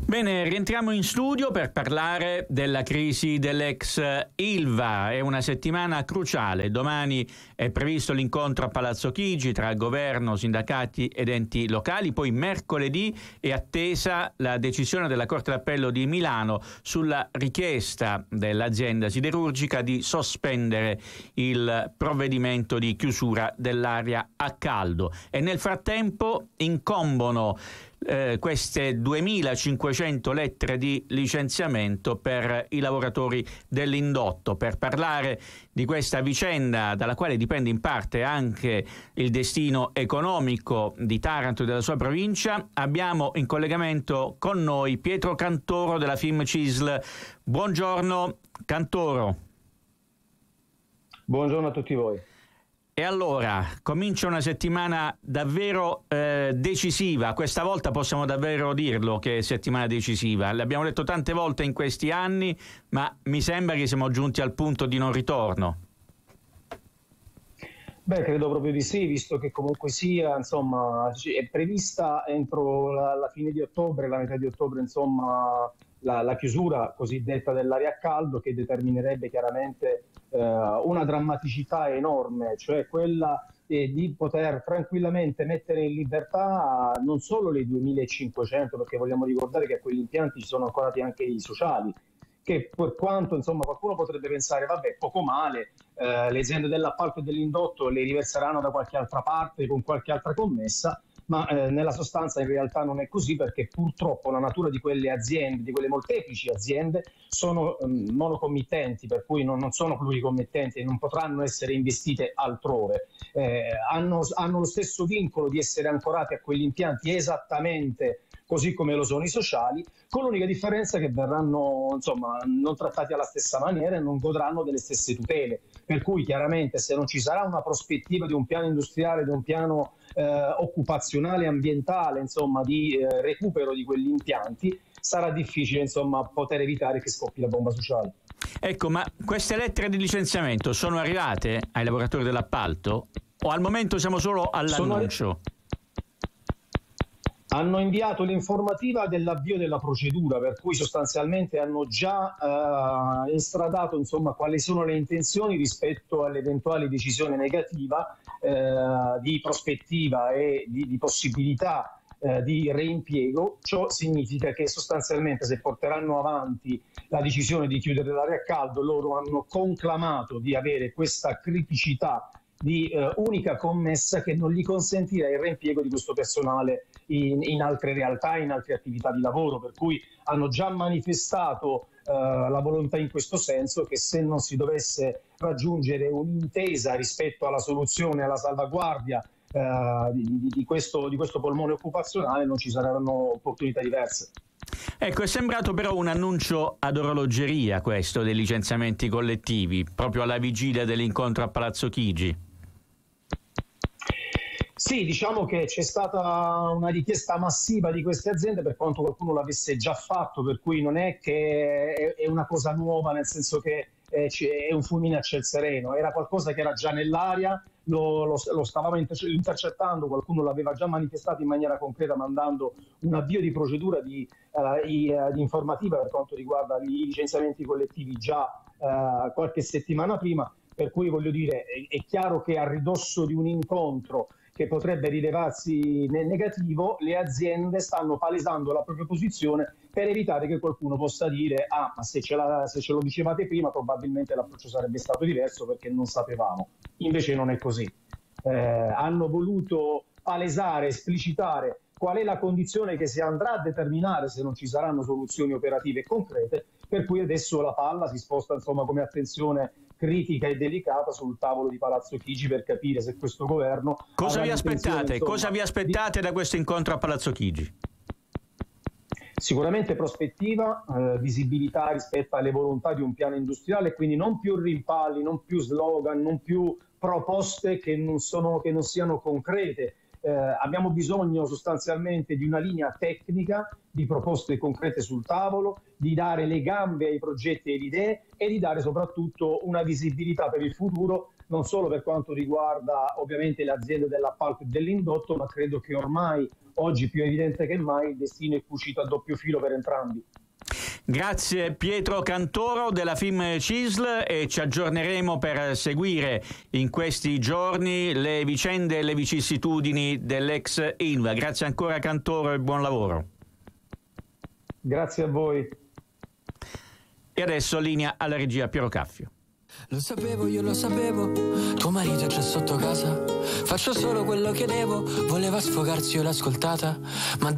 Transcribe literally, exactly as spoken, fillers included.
Bene, rientriamo in studio per parlare della crisi dell'ex Ilva. È una settimana cruciale. Domani è previsto l'incontro a Palazzo Chigi tra governo, sindacati ed enti locali. Poi mercoledì è attesa la decisione della Corte d'Appello di Milano sulla richiesta dell'azienda siderurgica di sospendere il provvedimento di chiusura dell'area a caldo. E nel frattempo incombono Eh, queste duemilacinquecento lettere di licenziamento per i lavoratori dell'indotto. Per parlare di questa vicenda, dalla quale dipende in parte anche il destino economico di Taranto e della sua provincia, abbiamo in collegamento con noi Pietro Cantoro della Fimcisl. Buongiorno Cantoro. Buongiorno a tutti voi. E allora, comincia una settimana davvero eh, decisiva. Questa volta possiamo davvero dirlo che è settimana decisiva. L'abbiamo detto tante volte in questi anni, ma mi sembra che siamo giunti al punto di non ritorno. Beh, credo proprio di sì, visto che comunque sia, insomma, è prevista entro la, la fine di ottobre, la metà di ottobre, insomma, la, la chiusura cosiddetta dell'area a caldo, che determinerebbe chiaramente eh, una drammaticità enorme, cioè quella eh, di poter tranquillamente mettere in libertà non solo le duemilacinquecento, perché vogliamo ricordare che a quegli impianti ci sono ancora anche i sociali, che per quanto insomma qualcuno potrebbe pensare vabbè poco male, eh, le aziende dell'appalto e dell'indotto le riverseranno da qualche altra parte con qualche altra commessa, ma eh, nella sostanza in realtà non è così, perché purtroppo la natura di quelle aziende, di quelle molteplici aziende, sono um, monocommittenti, per cui non, non sono pluricommittenti e non potranno essere investite altrove. Eh, hanno, hanno lo stesso vincolo di essere ancorati a quegli impianti esattamente così come lo sono i sociali, con l'unica differenza che verranno insomma non trattati alla stessa maniera e non godranno delle stesse tutele. Per cui chiaramente se non ci sarà una prospettiva di un piano industriale, di un piano eh, occupazionale, ambientale, insomma di eh, recupero di quegli impianti, sarà difficile insomma poter evitare che scoppi la bomba sociale. Ecco, ma queste lettere di licenziamento sono arrivate ai lavoratori dell'appalto o al momento siamo solo all'annuncio? Sono... Hanno inviato l'informativa dell'avvio della procedura, per cui sostanzialmente hanno già eh, instradato insomma quali sono le intenzioni rispetto all'eventuale decisione negativa eh, di prospettiva e di, di possibilità eh, di reimpiego. Ciò significa che sostanzialmente se porteranno avanti la decisione di chiudere l'area a caldo, loro hanno conclamato di avere questa criticità di eh, unica commessa che non gli consentirà il reimpiego di questo personale in, in altre realtà, in altre attività di lavoro, per cui hanno già manifestato eh, la volontà in questo senso, che se non si dovesse raggiungere un'intesa rispetto alla soluzione, alla salvaguardia eh, di, di, questo, di questo polmone occupazionale, non ci saranno opportunità diverse. Ecco, è sembrato però un annuncio ad orologeria questo dei licenziamenti collettivi, proprio alla vigilia dell'incontro a Palazzo Chigi. Sì, diciamo che c'è stata una richiesta massiva di queste aziende, per quanto qualcuno l'avesse già fatto, per cui non è che è una cosa nuova, nel senso che è un fulmine a ciel sereno, era qualcosa che era già nell'aria, lo, lo, lo stavamo intercettando, qualcuno l'aveva già manifestato in maniera concreta mandando un avvio di procedura di, uh, di, uh, di informativa per quanto riguarda i licenziamenti collettivi già uh, qualche settimana prima, per cui voglio dire è, è chiaro che a ridosso di un incontro che potrebbe rilevarsi nel negativo, le aziende stanno palesando la propria posizione per evitare che qualcuno possa dire ah, ma se ce, la, se ce lo dicevate prima probabilmente l'approccio sarebbe stato diverso perché non sapevamo. Invece non è così. Eh, hanno voluto palesare, esplicitare qual è la condizione che si andrà a determinare se non ci saranno soluzioni operative e concrete, per cui adesso la palla si sposta insomma come attenzione critica e delicata sul tavolo di Palazzo Chigi per capire se questo governo... Cosa vi aspettate? Insomma, Cosa vi aspettate di... da questo incontro a Palazzo Chigi? Sicuramente prospettiva, eh, visibilità rispetto alle volontà di un piano industriale, quindi non più rimpalli, non più slogan, non più proposte che non, sono, che non siano concrete. Eh, abbiamo bisogno sostanzialmente di una linea tecnica, di proposte concrete sul tavolo, di dare le gambe ai progetti e alle idee e di dare soprattutto una visibilità per il futuro non solo per quanto riguarda ovviamente le aziende dell'appalto e dell'indotto, ma credo che ormai oggi più evidente che mai il destino è cucito a doppio filo per entrambi. Grazie Pietro Cantoro della Film C I S L, e ci aggiorneremo per seguire in questi giorni le vicende e le vicissitudini dell'ex Ilva. Grazie ancora Cantoro e buon lavoro. Grazie a voi. E adesso linea alla regia Piero Caffio. Lo sapevo, io lo sapevo, tuo marito è già sotto casa, faccio solo quello che devo, voleva sfogarsi, io l'ho ascoltata, ma